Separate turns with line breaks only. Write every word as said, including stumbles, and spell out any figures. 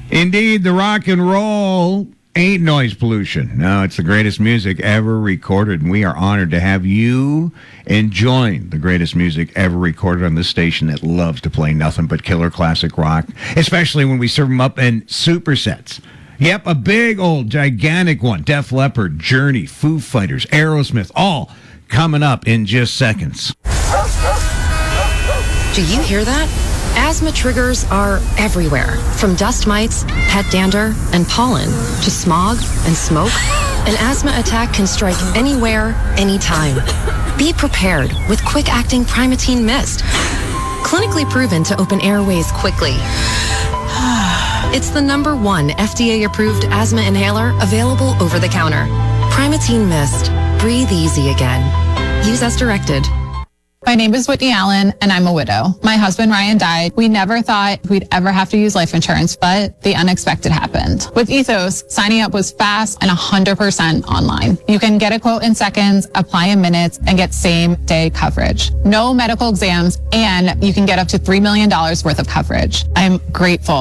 Indeed, the rock and roll ain't noise pollution. No, it's the greatest music ever recorded, and we are honored to have you enjoying the greatest music ever recorded on this station that loves to play nothing but killer classic rock, especially when we serve them up in supersets. Yep, a big old gigantic one. Def Leppard, Journey, Foo Fighters, Aerosmith, all coming up in just seconds.
Do you hear that? Asthma triggers are everywhere, from dust mites, pet dander, and pollen, to smog and smoke. An asthma attack can strike anywhere, anytime. Be prepared with quick-acting Primatene Mist. Clinically proven to open airways quickly. It's the number one F D A-approved asthma inhaler available over the counter. Primatene Mist. Breathe easy again. Use as directed.
My name is Whitney Allen, and I'm a widow. My husband, Ryan, died. We never thought we'd ever have to use life insurance, but the unexpected happened. With Ethos, signing up was fast and one hundred percent online. You can get a quote in seconds, apply in minutes, and get same-day coverage. No medical exams, and you can get up to three million dollars worth of coverage. I'm grateful